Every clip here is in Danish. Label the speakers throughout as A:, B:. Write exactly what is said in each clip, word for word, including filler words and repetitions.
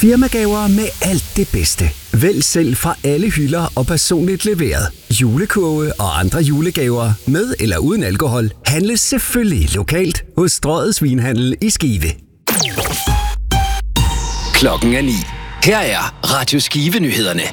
A: Firmagaver med alt det bedste. Vælg selv fra alle hylder og personligt leveret. Julekurve og andre julegaver med eller uden alkohol handles selvfølgelig lokalt hos Strøget Svinhandel i Skive.
B: Klokken er ni. Her er Radio Skive-nyhederne.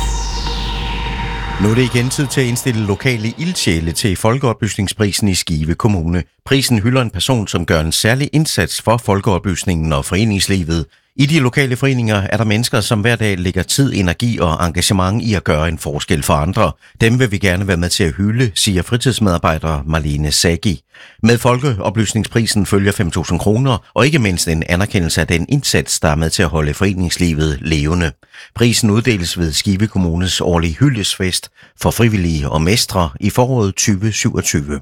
C: Nu er det igen tid til at indstille lokale ildsjæle til Folkeoplysningsprisen i Skive Kommune. Prisen hylder en person, som gør en særlig indsats for folkeoplysningen og foreningslivet. I de lokale foreninger er der mennesker, som hver dag lægger tid, energi og engagement i at gøre en forskel for andre. Dem vil vi gerne være med til at hylde, siger fritidsmedarbejder Marlene Sagi. Med Folkeoplysningsprisen følger fem tusind kroner, og ikke mindst en anerkendelse af den indsats, der er med til at holde foreningslivet levende. Prisen uddeles ved Skive Kommunes årlige hyldesfest for frivillige og mestre i foråret tyve syvogtyve.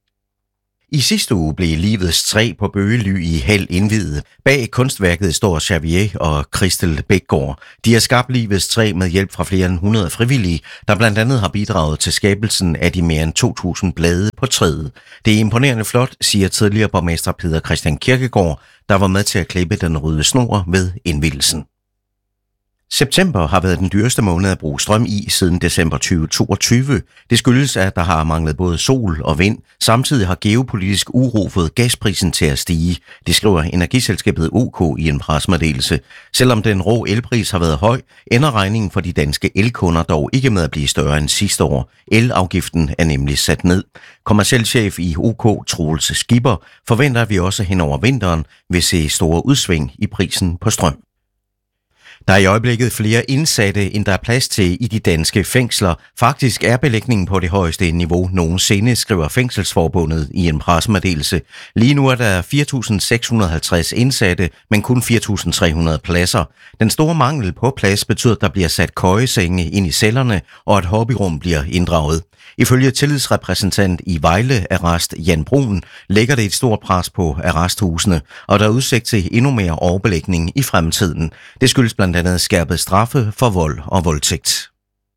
C: I sidste uge blev Livets Træ på Bøgely i Hald indviet. Bag kunstværket står Xavier og Christel Bækgaard. De har skabt Livets Træ med hjælp fra flere end hundrede frivillige, der blandt andet har bidraget til skabelsen af de mere end to tusind blade på træet. Det er imponerende flot, siger tidligere borgmester Peter Christian Kirkegaard, der var med til at klippe den røde snor ved indvielsen. September har været den dyreste måned at bruge strøm i siden december tyve toogtyve. Det skyldes, at der har manglet både sol og vind. Samtidig har geopolitisk uro fået gasprisen til at stige. Det skriver energiselskabet O K i en pressemeddelelse. Selvom den rå elpris har været høj, ender regningen for de danske elkunder dog ikke med at blive større end sidste år. Elafgiften er nemlig sat ned. Kommerciel chef i O K, Troels Skipper, forventer, at vi også hen over vinteren vil se store udsving i prisen på strøm. Der er i øjeblikket flere indsatte, end der er plads til i de danske fængsler. Faktisk er belægningen på det højeste niveau nogensinde, skriver Fængselsforbundet i en pressemeddelelse. Lige nu er der fire tusind seks hundrede og halvtreds indsatte, men kun fire tusind tre hundrede pladser. Den store mangel på plads betyder, at der bliver sat køjesenge ind i cellerne, og at hobbyrum bliver inddraget. Ifølge tillidsrepræsentant i Vejle Arrest Jan Brun lægger det et stort pres på arresthusene, og der er udsigt til endnu mere overbelægning i fremtiden. Det skyldes blandt andet skærpet straffe for vold og voldtægt.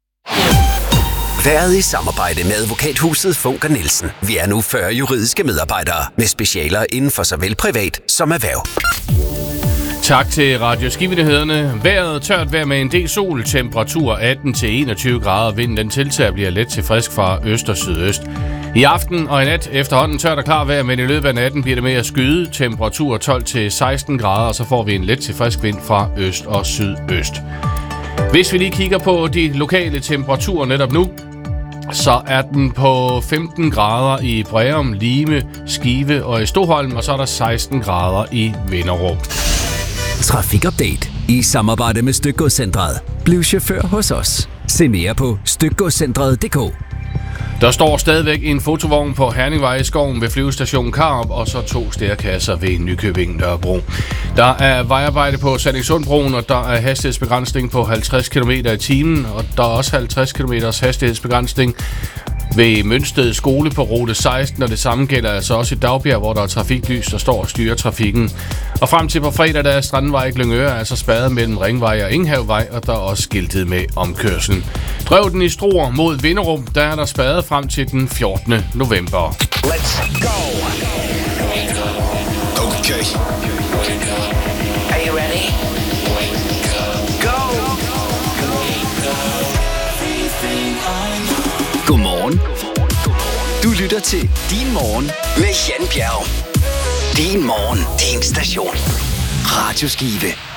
B: Været i samarbejde med advokathuset Funk og Nielsen. Vi er nu fyrre juridiske medarbejdere med specialer inden for såvel privat som erhverv.
D: Tak til Radio Skive-nyhederne. Vejret tørt vejr med en del sol, temperatur atten til enogtyve grader. Vinden den tiltager bliver let til frisk fra øst og sydøst. I aften og i nat efterhånden tørt og klar vejr, men i løbet af natten bliver det mere skyde. Temperatur tolv til seksten grader, og så får vi en let til frisk vind fra øst og sydøst. Hvis vi lige kigger på de lokale temperaturer netop nu, så er den på femten grader i Breum, Lime, Skive og i Stoholm, og så er der seksten grader i Vinderup.
A: Trafikupdate i samarbejde med Stykgodscentret. Bliv chauffør hos os. Se mere på stykgodscentret punktum d k.
D: Der står stadigvæk en fotovogn på Herningvej i skoven ved flyvestationen Karup, og så to stærkasser ved Nykøbing Nørrebro. Der er vejarbejde på Sandingssundbroen, og der er hastighedsbegrænsning på halvtreds kilometer i timen, og der er også halvtreds kilometer hastighedsbegrænsning ved Mønsted skole på rute seksten, og det samme gælder altså også i Dagbjerg, hvor der er trafiklys, der står og styrer trafikken. Og frem til på fredag, der er Strandvej i Glyngøre altså spærret mellem Ringvej og Enghavevej, og der er også skiltet med omkørslen. Drev i Struer mod Vinderup, der er der spærret frem til den fjortende november.
B: Let's go! Okay. Are you ready? Go! Godmorgen. Du lytter til Din Morgen med Jan Bjerg. Din Morgen, din station. Radio Skive.